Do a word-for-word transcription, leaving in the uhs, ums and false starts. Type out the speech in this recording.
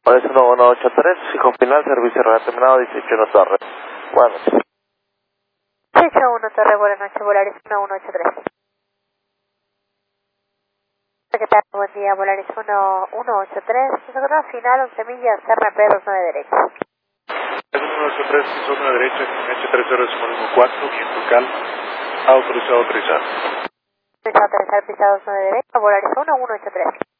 Volaris uno uno ocho tres, fijo final, servicio terminado, dieciocho uno Torre. Buenas noches. dieciocho uno Torre, buenas noches, Volaris uno uno ocho tres. ¿Qué tal? Buen día, Volaris uno uno ocho tres. Nosotros final once millas, R P dos nueve derecha. uno ocho tres, zona derecha, H tres cero uno cuatro, viento calma, autorizado a aterrizar. Autorizado a aterrizar, pisado dos nueve derecha, Volaris uno uno ocho tres.